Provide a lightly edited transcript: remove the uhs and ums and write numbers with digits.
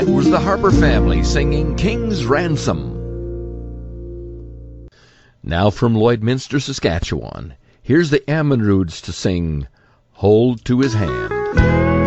That was the Harper Family singing King's Ransom. Now from Lloydminster, Saskatchewan, here's the Ammonroods to sing Hold to His Hand.